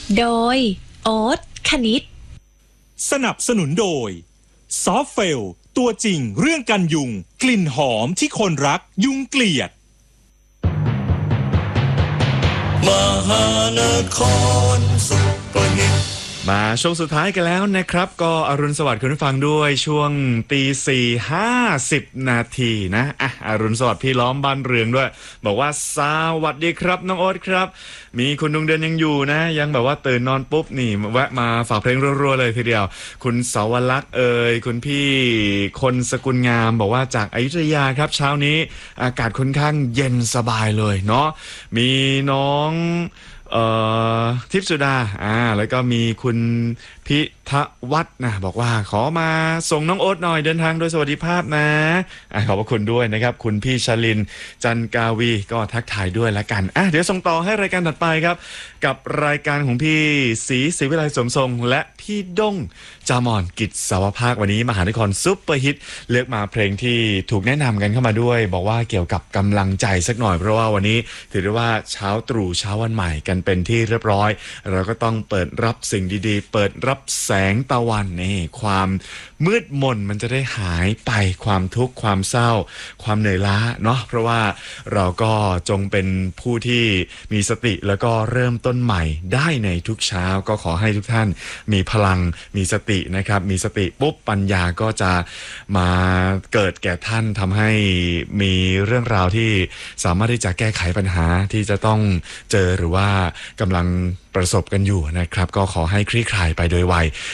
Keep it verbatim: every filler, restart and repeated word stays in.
โดยโอ๊ตคณิตสนับสนุนโดยซอฟเฟลตัวจริงเรื่องกันยุงกลิ่นหอมที่คนรักยุงเกลียดมหานครซุปเปอร์ฮิตมาช่วงสุดท้ายกันแล้วนะครับก็อรุณสวัสดิ์คุณผู้ฟังด้วยช่วงตีสี่ห้าสิบนาทีนะอ่ะอรุณสวัสดิ์พี่ล้อมบ้านเรืองด้วยบอกว่าสวัสดีครับน้องโอ๊ตครับมีคุณดวงเดือนยังอยู่นะยังแบบว่าตื่นนอนปุ๊บนี่แวะมาฝากเพลงรัวๆเลยทีเดียวคุณสาวลักษณ์เอ่ยคุณพี่คนสกุลงามบอกว่าจากอยุธยาครับเช้านี้อากาศค่อนข้างเย็นสบายเลยเนาะมีน้องเอ่อทิพย์สุดาอ่าแล้วก็มีคุณพิทวัฒน์นะบอกว่าขอมาส่งน้องโอ๊ตหน่อยเดินทางโดยสวัสดิภาพนะอ่ะขอบพระคุณด้วยนะครับคุณพี่ชลินจันกาวีก็ทักทายด้วยละกันอ่ะเดี๋ยวส่งต่อให้รายการถัดไปครับกับรายการของพี่ศรีศรีวิไลสมทรงและพี่ด้งจามอนกิจสาวภาควันนี้มหานครซุปเปอร์ฮิตเลือกมาเพลงที่ถูกแนะนำกันเข้ามาด้วยบอกว่าเกี่ยวกับกำลังใจสักหน่อยเพราะว่าวันนี้ถือได้ว่าเช้าตรู่เช้าวันใหม่กันเป็นที่เรียบร้อยเราก็ต้องเปิดรับสิ่งดีๆเปิดรับแสงตะวันนี่ความมืดมนมันจะได้หายไปความทุกข์ความเศร้าความเหนื่อยล้าเนาะเพราะว่าเราก็จงเป็นผู้ที่มีสติแล้วก็เริ่มต้นใหม่ได้ในทุกเช้าก็ขอให้ทุกท่านมีพลังมีสตินะครับมีสติปุ๊บปัญญาก็จะมาเกิดแก่ท่านทำให้มีเรื่องราวที่สามารถที่จะแก้ไขปัญหาที่จะต้องเจอหรือว่ากำลังประสบกันอยู่นะครับก็ขอให้คลี่คลายไปโดยไว